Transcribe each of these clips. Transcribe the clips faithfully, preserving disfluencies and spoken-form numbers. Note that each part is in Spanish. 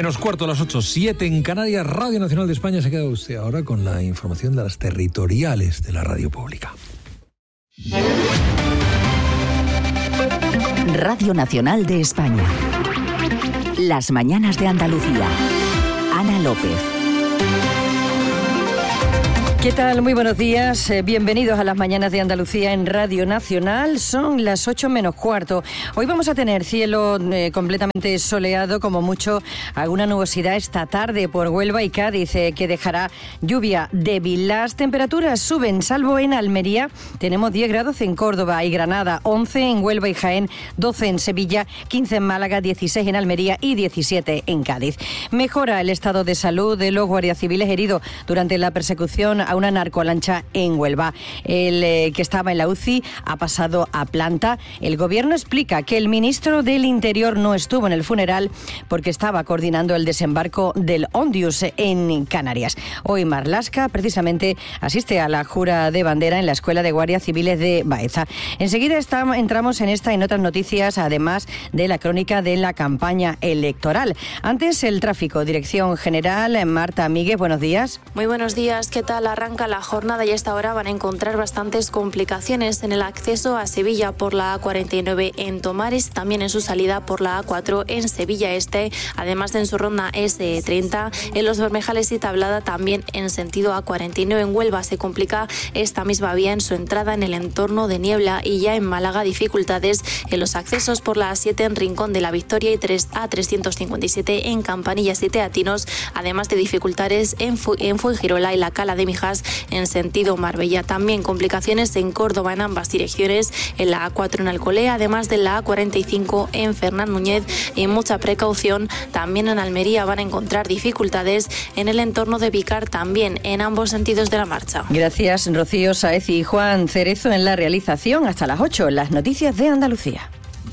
Menos cuarto a las ocho, siete en Canarias, Radio Nacional de España. Se queda usted ahora con la información de las territoriales de la radio pública. Radio Nacional de España. Las mañanas de Andalucía. Ana López. ¿Qué tal? Muy buenos días. Eh, bienvenidos a las mañanas de Andalucía en Radio Nacional. Son las ocho menos cuarto. Hoy vamos a tener cielo eh, completamente soleado, como mucho alguna nubosidad esta tarde por Huelva y Cádiz, eh, que dejará lluvia débil. Las temperaturas suben, salvo en Almería. Tenemos diez grados en Córdoba y Granada, once en Huelva y Jaén, doce en Sevilla, quince en Málaga, dieciséis en Almería y diecisiete en Cádiz. Mejora el estado de salud de los guardias civiles heridos durante la persecución a una narcolancha en Huelva. El eh, que estaba en la U C I ha pasado a planta. El gobierno explica que el ministro del Interior no estuvo en el funeral porque estaba coordinando el desembarco del Ondius en Canarias. Hoy Marlaska precisamente asiste a la jura de bandera en la Escuela de Guardias Civiles de Baeza. Enseguida está, entramos en esta y en otras noticias, además de la crónica de la campaña electoral. Antes, el tráfico. Dirección General, Marta Míguez, buenos días. Muy buenos días. ¿Qué tal? Arranca la jornada y a esta hora van a encontrar bastantes complicaciones en el acceso a Sevilla por la A cuarenta y nueve en Tomares, también en su salida por la A cuatro en Sevilla Este, además de en su ronda ese treinta, en Los Bermejales y Tablada, también en sentido A cuarenta y nueve en Huelva se complica esta misma vía en su entrada en el entorno de Niebla, y ya en Málaga dificultades en los accesos por la A siete en Rincón de la Victoria y A trescientos cincuenta y siete en Campanillas y Teatinos, además de dificultades en, Fu- en Fuengirola y la Cala de Mijas en sentido Marbella. También complicaciones en Córdoba en ambas direcciones, en la A cuatro en Alcolea, además de la A cuarenta y cinco en Fernán Núñez, y mucha precaución también en Almería. Van a encontrar dificultades en el entorno de Vicar, también en ambos sentidos de la marcha. Gracias, Rocío Sáez y Juan Cerezo en la realización. Hasta las ocho, las noticias de Andalucía.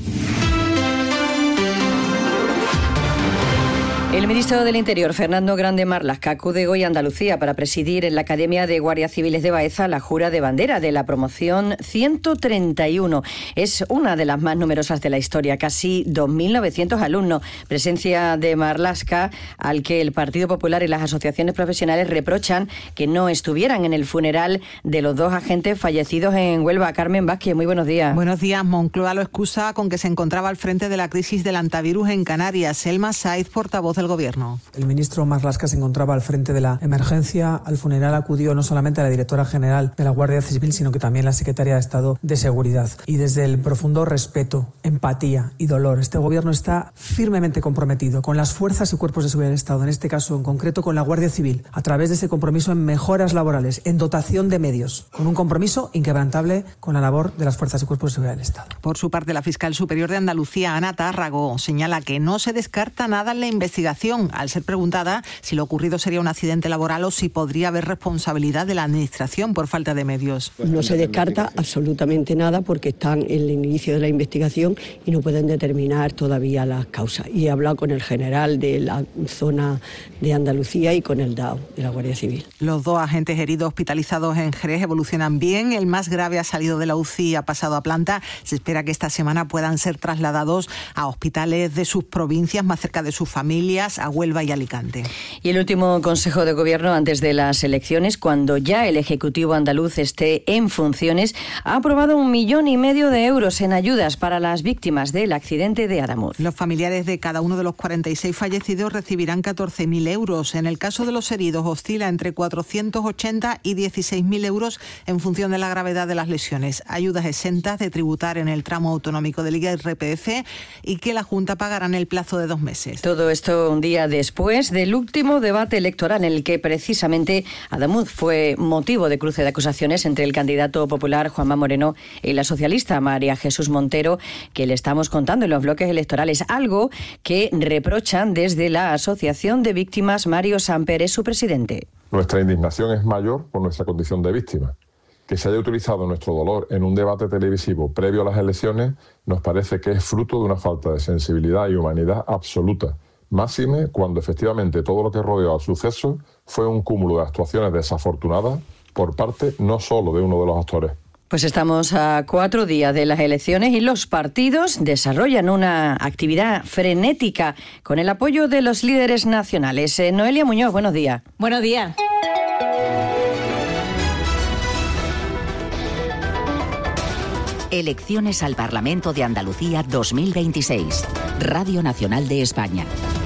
El ministro del Interior, Fernando Grande Marlaska, acude hoy a Andalucía para presidir en la Academia de Guardias Civiles de Baeza la jura de bandera de la promoción ciento treinta y uno. Es una de las más numerosas de la historia, casi dos mil novecientos alumnos. Presencia de Marlaska, al que el Partido Popular y las asociaciones profesionales reprochan que no estuvieran en el funeral de los dos agentes fallecidos en Huelva. Carmen Vázquez, muy buenos días. Buenos días. Moncloa lo excusa con que se encontraba al frente de la crisis del antivirus en Canarias. Selma Saiz, portavoz del Gobierno. El ministro Marlaska se encontraba al frente de la emergencia. Al funeral acudió no solamente la directora general de la Guardia Civil, sino que también la secretaria de Estado de Seguridad. Y desde el profundo respeto, empatía y dolor, este Gobierno está firmemente comprometido con las fuerzas y cuerpos de seguridad del Estado, en este caso en concreto con la Guardia Civil, a través de ese compromiso en mejoras laborales, en dotación de medios, con un compromiso inquebrantable con la labor de las fuerzas y cuerpos de seguridad del Estado. Por su parte, la fiscal superior de Andalucía, Ana Tárrago, señala que no se descarta nada en la investigación, al ser preguntada si lo ocurrido sería un accidente laboral o si podría haber responsabilidad de la Administración por falta de medios. No se descarta absolutamente nada porque están en el inicio de la investigación y no pueden determinar todavía las causas. Y he hablado con el general de la zona de Andalucía y con el D A O, de la Guardia Civil. Los dos agentes heridos hospitalizados en Jerez evolucionan bien. El más grave ha salido de la U C I y ha pasado a planta. Se espera que esta semana puedan ser trasladados a hospitales de sus provincias, más cerca de sus familias, a Huelva y Alicante. Y el último Consejo de Gobierno antes de las elecciones, cuando ya el Ejecutivo andaluz esté en funciones, ha aprobado un millón y medio de euros en ayudas para las víctimas del accidente de Adamuz. Los familiares de cada uno de los cuarenta y seis fallecidos recibirán catorce mil euros. En el caso de los heridos oscila entre cuatrocientos ochenta y dieciséis mil euros en función de la gravedad de las lesiones. Ayudas exentas de tributar en el tramo autonómico del I R P F y que la Junta pagará en el plazo de dos meses. Todo esto un día después del último debate electoral en el que precisamente Adamuz fue motivo de cruce de acusaciones entre el candidato popular Juanma Moreno y la socialista María Jesús Montero, que le estamos contando en los bloques electorales, algo que reprochan desde la Asociación de Víctimas. Mario Samper es su presidente. Nuestra indignación es mayor por nuestra condición de víctima. Que se haya utilizado nuestro dolor en un debate televisivo previo a las elecciones nos parece que es fruto de una falta de sensibilidad y humanidad absoluta. Máxime cuando efectivamente todo lo que rodeó al suceso fue un cúmulo de actuaciones desafortunadas por parte no solo de uno de los actores. Pues estamos a cuatro días de las elecciones y los partidos desarrollan una actividad frenética con el apoyo de los líderes nacionales. Eh, Noelia Muñoz, buenos días. Buenos días. Elecciones al Parlamento de Andalucía dos mil veintiséis. Radio Nacional de España.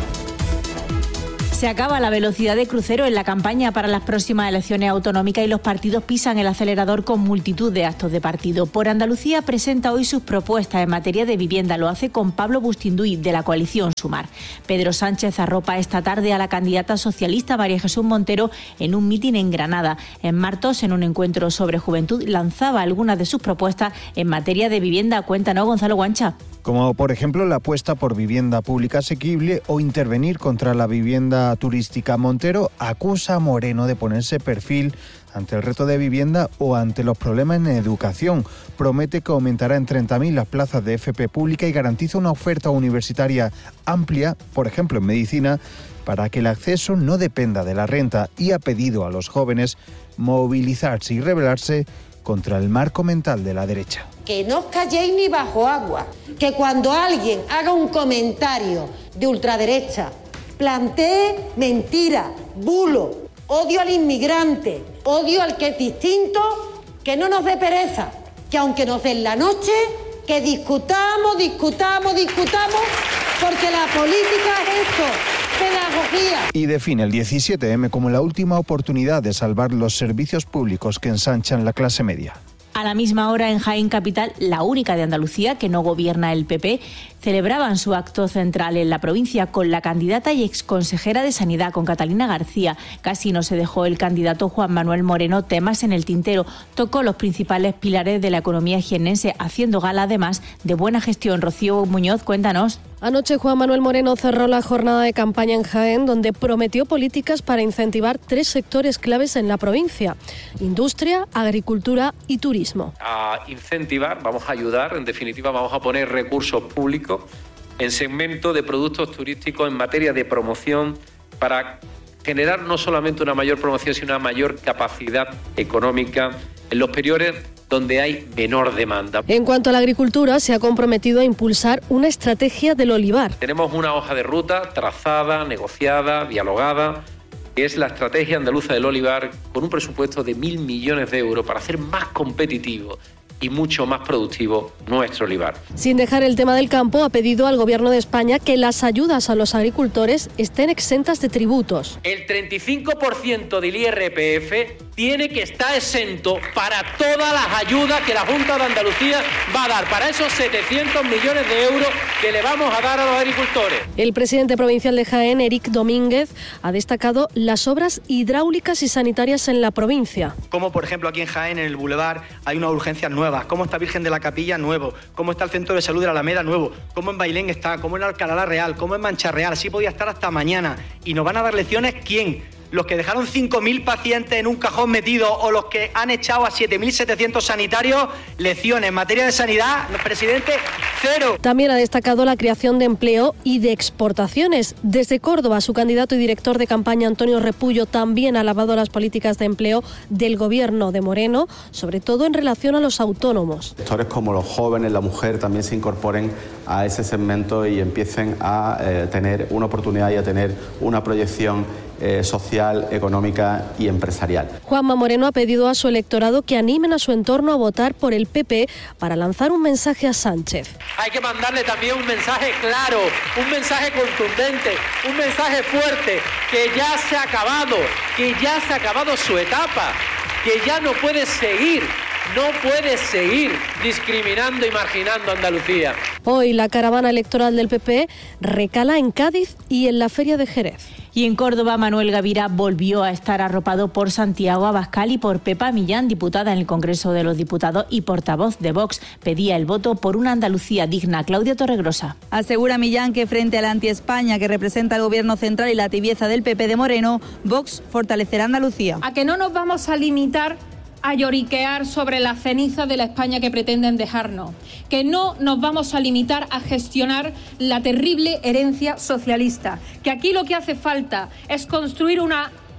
Se acaba la velocidad de crucero en la campaña para las próximas elecciones autonómicas y los partidos pisan el acelerador con multitud de actos de partido. Por Andalucía presenta hoy sus propuestas en materia de vivienda. Lo hace con Pablo Bustinduy, de la coalición Sumar. Pedro Sánchez arropa esta tarde a la candidata socialista María Jesús Montero en un mitin en Granada. En Martos, en un encuentro sobre juventud, lanzaba algunas de sus propuestas en materia de vivienda. Cuéntanos, Gonzalo Guancha. Como por ejemplo la apuesta por vivienda pública asequible o intervenir contra la vivienda turística. Montero acusa a Moreno de ponerse perfil ante el reto de vivienda o ante los problemas en educación. Promete que aumentará en treinta mil las plazas de F P pública y garantiza una oferta universitaria amplia, por ejemplo en medicina, para que el acceso no dependa de la renta, y ha pedido a los jóvenes movilizarse y rebelarse contra el marco mental de la derecha. Que no os calléis ni bajo agua, que cuando alguien haga un comentario de ultraderecha, plantee mentira, bulo, odio al inmigrante, odio al que es distinto, que no nos dé pereza, que aunque nos den la noche, que discutamos, discutamos, discutamos, porque la política es esto. Pedagogía. Y define el diecisiete eme como la última oportunidad de salvar los servicios públicos que ensanchan la clase media. A la misma hora, en Jaén Capital, la única de Andalucía que no gobierna el P P, celebraban su acto central en la provincia con la candidata y exconsejera de Sanidad, con Catalina García. Casi no se dejó el candidato Juan Manuel Moreno temas en el tintero. Tocó los principales pilares de la economía jiennense, haciendo gala además de buena gestión. Rocío Muñoz, cuéntanos. Anoche Juan Manuel Moreno cerró la jornada de campaña en Jaén, donde prometió políticas para incentivar tres sectores claves en la provincia: industria, agricultura y turismo. A incentivar, vamos a ayudar, en definitiva vamos a poner recursos públicos en segmento de productos turísticos en materia de promoción para generar no solamente una mayor promoción, sino una mayor capacidad económica en los periodos donde hay menor demanda. En cuanto a la agricultura, se ha comprometido a impulsar una estrategia del olivar. Tenemos una hoja de ruta trazada, negociada, dialogada, que es la estrategia andaluza del olivar, con un presupuesto de mil millones de euros para hacer más competitivo y mucho más productivo nuestro olivar. Sin dejar el tema del campo, ha pedido al Gobierno de España que las ayudas a los agricultores estén exentas de tributos. El treinta y cinco por ciento del I R P F tiene que estar exento para todas las ayudas que la Junta de Andalucía va a dar, para esos setecientos millones de euros que le vamos a dar a los agricultores. El presidente provincial de Jaén, Eric Domínguez, ha destacado las obras hidráulicas y sanitarias en la provincia. Como por ejemplo aquí en Jaén, en el Boulevard, hay unas urgencias nuevas. Cómo está Virgen de la Capilla, nuevo. Cómo está el Centro de Salud de la Alameda, nuevo. Cómo en Bailén está, cómo en Alcalá Real, cómo en Mancha Real. Así podía estar hasta mañana. Y nos van a dar lecciones, ¿quién? Los que dejaron cinco mil pacientes en un cajón metido o los que han echado a siete mil setecientos sanitarios. Lecciones en materia de sanidad, presidente, cero. También ha destacado la creación de empleo y de exportaciones. Desde Córdoba, su candidato y director de campaña, Antonio Repullo, también ha alabado las políticas de empleo del gobierno de Moreno, sobre todo en relación a los autónomos. Sectores como los jóvenes, la mujer, también se incorporen a ese segmento y empiecen a eh, tener una oportunidad y a tener una proyección eh, social, económica y empresarial. Juanma Moreno ha pedido a su electorado que animen a su entorno a votar por el P P para lanzar un mensaje a Sánchez. Hay que mandarle también un mensaje claro, un mensaje contundente, un mensaje fuerte, que ya se ha acabado, que ya se ha acabado su etapa, que ya no puede seguir. No puede seguir discriminando y marginando a Andalucía. Hoy la caravana electoral del P P recala en Cádiz y en la Feria de Jerez. Y en Córdoba, Manuel Gavira volvió a estar arropado por Santiago Abascal y por Pepa Millán, diputada en el Congreso de los Diputados y portavoz de Vox. Pedía el voto por una Andalucía digna. Claudia Torregrosa. Asegura Millán que frente a la anti-España que representa el Gobierno central y la tibieza del P P de Moreno, Vox fortalecerá Andalucía. A que no nos vamos a limitar a lloriquear sobre la ceniza de la España que pretenden dejarnos, que no nos vamos a limitar a gestionar la terrible herencia socialista, que aquí lo que hace falta es construir una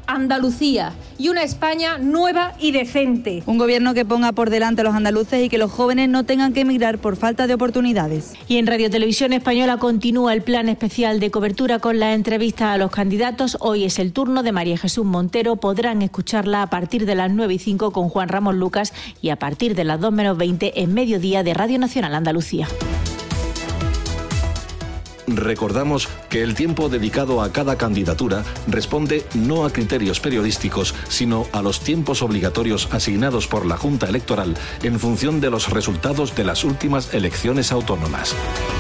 Andalucía y una España nueva y decente. Un gobierno que ponga por delante a los andaluces y que los jóvenes no tengan que emigrar por falta de oportunidades. Y en Radio Televisión Española continúa el plan especial de cobertura con la entrevista a los candidatos. Hoy es el turno de María Jesús Montero. Podrán escucharla a partir de las nueve y cinco con Juan Ramón Lucas y a partir de las dos menos veinte en Mediodía de Radio Nacional Andalucía. Recordamos que el tiempo dedicado a cada candidatura responde no a criterios periodísticos, sino a los tiempos obligatorios asignados por la Junta Electoral en función de los resultados de las últimas elecciones autónomas.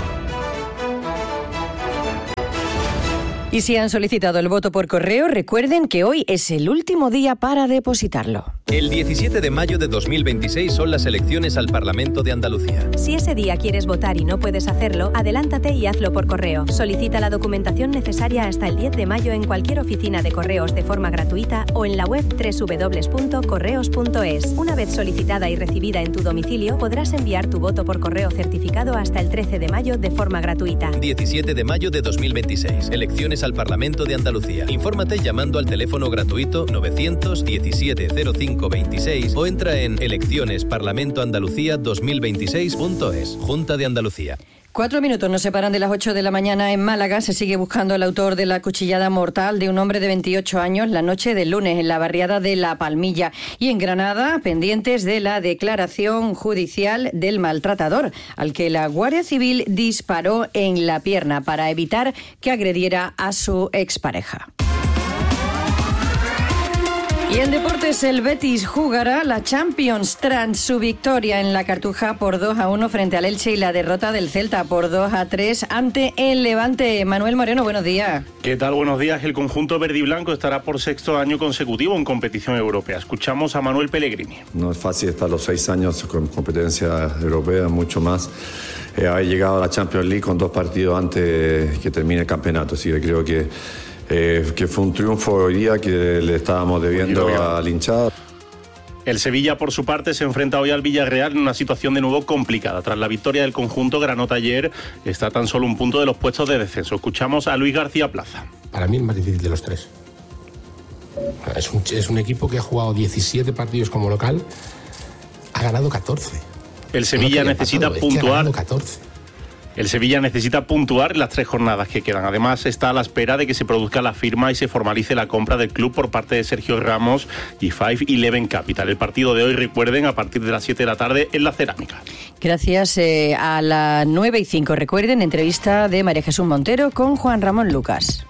Y si han solicitado el voto por correo, recuerden que hoy es el último día para depositarlo. El diecisiete de mayo de dos mil veintiséis son las elecciones al Parlamento de Andalucía. Si ese día quieres votar y no puedes hacerlo, adelántate y hazlo por correo. Solicita la documentación necesaria hasta el diez de mayo en cualquier oficina de correos de forma gratuita o en la web doble u doble u doble u punto correos punto es. Una vez solicitada y recibida en tu domicilio, podrás enviar tu voto por correo certificado hasta el trece de mayo de forma gratuita. diecisiete de mayo de dos mil veintiséis. Elecciones al Parlamento de Andalucía. Infórmate llamando al teléfono gratuito novecientos diecisiete cero cinco veintiséis o entra en elecciones parlamento andalucía dos mil veintiséis punto es. Junta de Andalucía. Cuatro minutos nos separan de las ocho de la mañana en Málaga. Se sigue buscando al autor de la cuchillada mortal de un hombre de veintiocho años la noche del lunes en la barriada de La Palmilla. Y en Granada, pendientes de la declaración judicial del maltratador, al que la Guardia Civil disparó en la pierna para evitar que agrediera a su expareja. Y en deportes, el Betis jugará la Champions tras su victoria en la Cartuja por dos a uno frente al Elche y la derrota del Celta por dos a tres ante el Levante. Manuel Moreno, buenos días. ¿Qué tal? Buenos días. El conjunto verde y blanco estará por sexto año consecutivo en competición europea. Escuchamos a Manuel Pellegrini. No es fácil estar los seis años con competencia europea, mucho más. Eh, haber llegado a la Champions League con dos partidos antes que termine el campeonato. Así que creo que Eh, que fue un triunfo hoy día que le estábamos debiendo al hinchado. El Sevilla, por su parte, se enfrenta hoy al Villarreal en una situación de nuevo complicada. Tras la victoria del conjunto granota ayer, está tan solo un punto de los puestos de descenso. Escuchamos a Luis García Plaza. Para mí el más difícil de los tres. Es un, es un equipo que ha jugado diecisiete partidos como local, ha ganado catorce. El Sevilla no necesita pasado, puntuar. Es que ha catorce. El Sevilla necesita puntuar las tres jornadas que quedan. Además, está a la espera de que se produzca la firma y se formalice la compra del club por parte de Sergio Ramos y Five Eleven Capital. El partido de hoy, recuerden, a partir de las siete de la tarde en la Cerámica. Gracias. Eh, a las nueve y cinco, recuerden, entrevista de María Jesús Montero con Juan Ramón Lucas.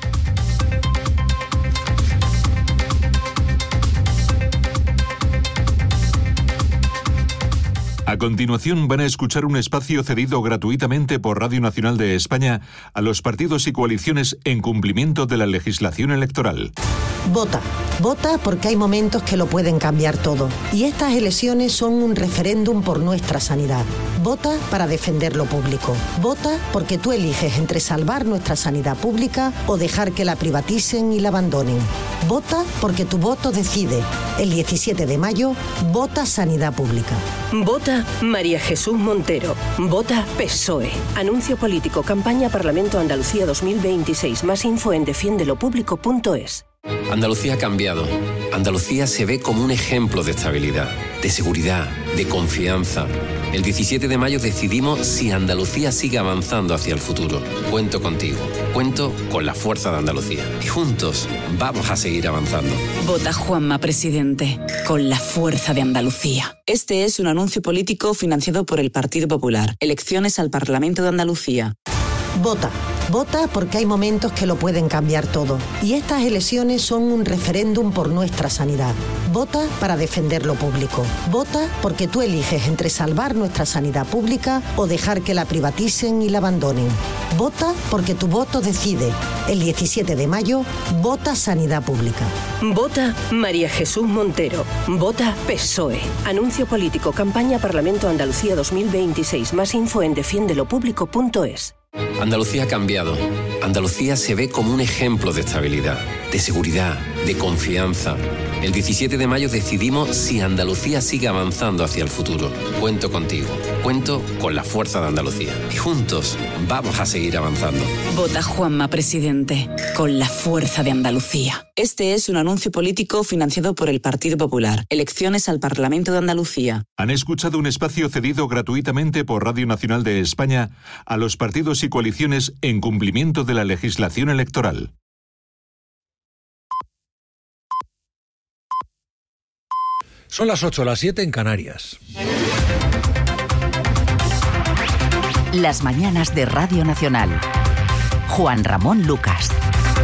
A continuación van a escuchar un espacio cedido gratuitamente por Radio Nacional de España a los partidos y coaliciones en cumplimiento de la legislación electoral. Vota. Vota porque hay momentos que lo pueden cambiar todo. Y estas elecciones son un referéndum por nuestra sanidad. Vota para defender lo público. Vota porque tú eliges entre salvar nuestra sanidad pública o dejar que la privaticen y la abandonen. Vota porque tu voto decide. El diecisiete de mayo, vota Sanidad Pública. Vota María Jesús Montero. Vota P S O E. Anuncio político. Campaña Parlamento Andalucía dos mil veintiséis. Más info en defiende lo público punto es. Andalucía ha cambiado. Andalucía se ve como un ejemplo de estabilidad, de seguridad, de confianza. El diecisiete de mayo decidimos si Andalucía sigue avanzando hacia el futuro. Cuento contigo. Cuento con la fuerza de Andalucía. Y juntos vamos a seguir avanzando. Vota Juanma Presidente, con la fuerza de Andalucía. Este es un anuncio político financiado por el Partido Popular. Elecciones al Parlamento de Andalucía. Vota. Vota porque hay momentos que lo pueden cambiar todo. Y estas elecciones son un referéndum por nuestra sanidad. Vota para defender lo público. Vota porque tú eliges entre salvar nuestra sanidad pública o dejar que la privaticen y la abandonen. Vota porque tu voto decide. El diecisiete de mayo, vota Sanidad Pública. Vota María Jesús Montero. Vota P S O E. Anuncio político. Campaña Parlamento Andalucía dos mil veintiséis. Más info en defiende lo público punto es. Andalucía ha cambiado. Andalucía se ve como un ejemplo de estabilidad, de seguridad, de confianza. El diecisiete de mayo decidimos si Andalucía sigue avanzando hacia el futuro. Cuento contigo, cuento con la fuerza de Andalucía. Y juntos vamos a seguir avanzando. Vota Juanma Presidente, con la fuerza de Andalucía. Este es un anuncio político financiado por el Partido Popular. Elecciones al Parlamento de Andalucía. Han escuchado un espacio cedido gratuitamente por Radio Nacional de España a los partidos y coaliciones en cumplimiento de la legislación electoral. Son las ocho, las siete en Canarias. Las mañanas de Radio Nacional. Juan Ramón Lucas.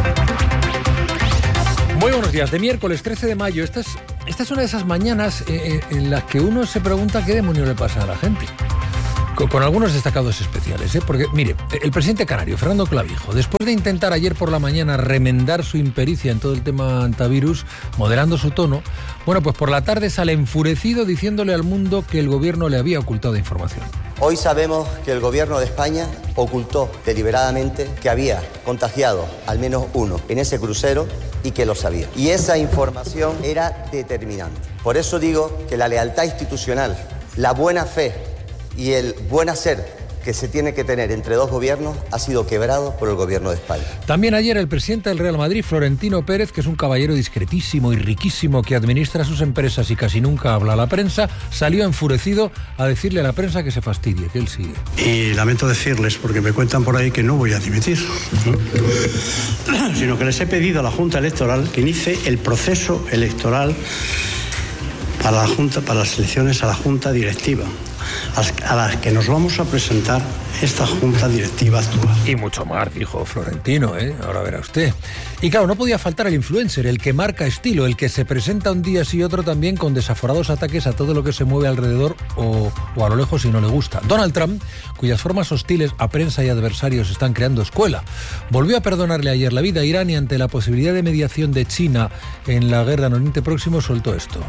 Muy buenos días. De miércoles trece de mayo. Esta es, esta es una de esas mañanas eh, en las que uno se pregunta qué demonios le pasa a la gente. Con, con algunos destacados especiales, ¿eh? Porque, mire, el presidente canario, Fernando Clavijo, después de intentar ayer por la mañana remendar su impericia en todo el tema antivirus, moderando su tono, bueno, pues por la tarde sale enfurecido diciéndole al mundo que el gobierno le había ocultado información. Hoy sabemos que el gobierno de España ocultó deliberadamente que había contagiado al menos uno en ese crucero y que lo sabía. Y esa información era determinante. Por eso digo que la lealtad institucional, la buena fe y el buen hacer que se tiene que tener entre dos gobiernos ha sido quebrado por el gobierno de España. También ayer el presidente del Real Madrid, Florentino Pérez, que es un caballero discretísimo y riquísimo que administra sus empresas y casi nunca habla a la prensa, salió enfurecido a decirle a la prensa que se fastidie, que él sigue. Y lamento decirles, porque me cuentan por ahí que no voy a dimitir, ¿no? Sino que les he pedido a la Junta Electoral que inicie el proceso electoral para la Junta, para las elecciones a la Junta Directiva, a las que nos vamos a presentar esta junta directiva actual. Y mucho más, dijo Florentino, ¿eh? Ahora verá usted. Y claro, no podía faltar el influencer, el que marca estilo, el que se presenta un día sí y otro también con desaforados ataques a todo lo que se mueve alrededor o, o a lo lejos si no le gusta. Donald Trump, cuyas formas hostiles a prensa y adversarios están creando escuela, volvió a perdonarle ayer la vida a Irán y ante la posibilidad de mediación de China en la guerra en Oriente Próximo soltó esto.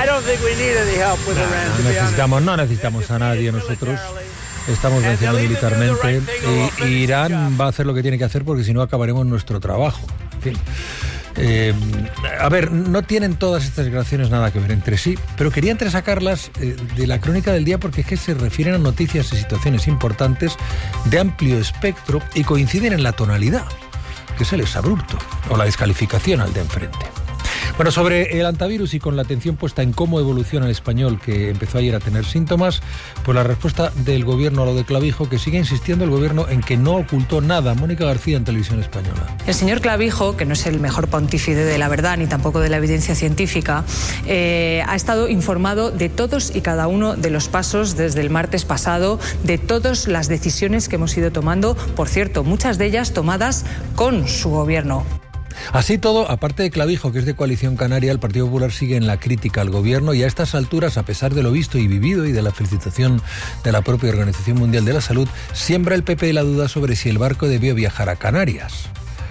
No necesitamos, no necesitamos a nadie nosotros. Estamos venciendo militarmente y, y Irán va a hacer lo que tiene que hacer porque si no acabaremos nuestro trabajo. En fin. Eh, a ver, no tienen todas estas declaraciones nada que ver entre sí, pero quería entresacarlas eh, de la crónica del día porque es que se refieren a noticias y situaciones importantes de amplio espectro y coinciden en la tonalidad, que es el exabrupto o la descalificación al de enfrente. Bueno, sobre el antivirus y con la atención puesta en cómo evoluciona el español, que empezó ayer a tener síntomas, pues la respuesta del gobierno a lo de Clavijo, que sigue insistiendo el gobierno en que no ocultó nada. Mónica García en Televisión Española. El señor Clavijo, que no es el mejor pontífice de la verdad ni tampoco de la evidencia científica, eh, ha estado informado de todos y cada uno de los pasos desde el martes pasado, de todas las decisiones que hemos ido tomando, por cierto, muchas de ellas tomadas con su gobierno. Así todo, aparte de Clavijo, que es de Coalición Canaria, el Partido Popular sigue en la crítica al gobierno y a estas alturas, a pesar de lo visto y vivido y de la felicitación de la propia Organización Mundial de la Salud, siembra el P P la duda sobre si el barco debió viajar a Canarias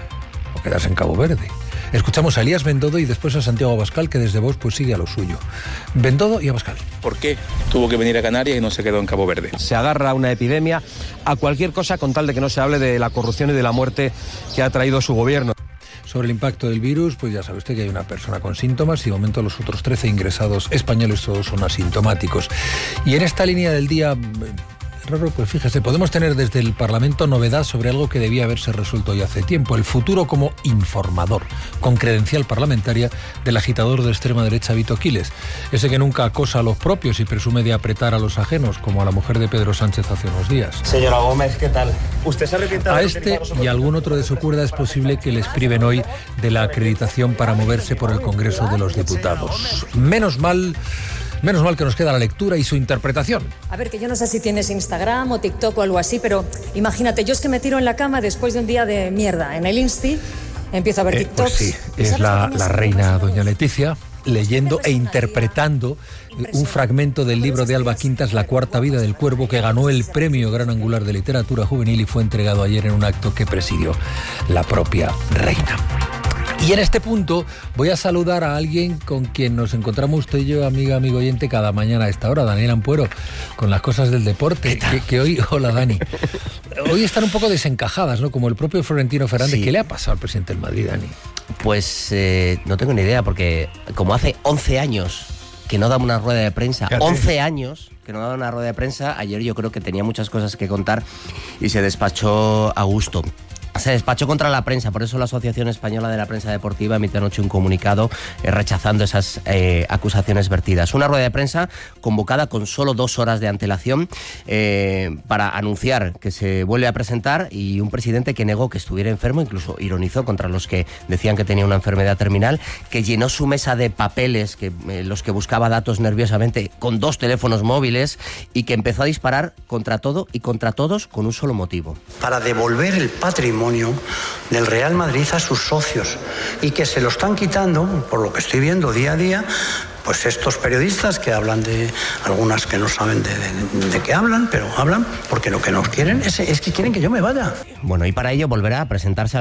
o quedarse en Cabo Verde. Escuchamos a Elías Bendodo y después a Santiago Abascal, que desde Vox pues sigue a lo suyo. Bendodo y Abascal. ¿Por qué tuvo que venir a Canarias y no se quedó en Cabo Verde? Se agarra a una epidemia, a cualquier cosa con tal de que no se hable de la corrupción y de la muerte que ha traído su gobierno. Sobre el impacto del virus, pues ya sabe usted que hay una persona con síntomas y de momento los otros trece ingresados españoles todos son asintomáticos. Y en esta línea del día, raro, pues fíjese, podemos tener desde el Parlamento novedad sobre algo que debía haberse resuelto ya hace tiempo, el futuro como informador, con credencial parlamentaria del agitador de extrema derecha Vito Quiles, ese que nunca acosa a los propios y presume de apretar a los ajenos, como a la mujer de Pedro Sánchez hace unos días. Señora Gómez, ¿qué tal? ¿Usted se arrepiente de A este y a algún otro de su cuerda es posible que les priven hoy de la acreditación para moverse por el Congreso de los Diputados. Menos mal... Menos mal que nos queda la lectura y su interpretación. A ver, que yo no sé si tienes Instagram o TikTok o algo así, pero imagínate, yo es que me tiro en la cama después de un día de mierda en el Insti, empiezo a ver eh, TikToks. Pues sí, es la, la reina doña Leticia leyendo e interpretando un fragmento del libro de Alba Quintas, La cuarta vida del cuervo, que ganó el premio Gran Angular de Literatura Juvenil y fue entregado ayer en un acto que presidió la propia reina. Y en este punto voy a saludar a alguien con quien nos encontramos usted y yo, amiga, amigo oyente, cada mañana a esta hora, Daniel Ampuero, con las cosas del deporte, que, que hoy, hola Dani, hoy están un poco desencajadas, ¿no? Como el propio Florentino Fernández. Sí. ¿Qué le ha pasado al presidente del Madrid, Dani? Pues eh, no tengo ni idea, porque como hace once años que no da una rueda de prensa, Fíjate. once años que no da una rueda de prensa, ayer yo creo que tenía muchas cosas que contar y se despachó a gusto. Se despachó contra la prensa, por eso la Asociación Española de la Prensa Deportiva emitió anoche un comunicado eh, rechazando esas eh, acusaciones vertidas. Una rueda de prensa convocada con solo dos horas de antelación eh, para anunciar que se vuelve a presentar, y un presidente que negó que estuviera enfermo, incluso ironizó contra los que decían que tenía una enfermedad terminal, que llenó su mesa de papeles, que eh, los que buscaba datos nerviosamente, con dos teléfonos móviles, y que empezó a disparar contra todo y contra todos con un solo motivo. Para devolver el patrimonio del Real Madrid a sus socios, y que se lo están quitando, por lo que estoy viendo día a día, pues estos periodistas que hablan de, algunas que no saben de, de, de qué hablan, pero hablan porque lo que nos quieren es, es que quieren que yo me vaya. Bueno, y para ello volverá a presentarse a la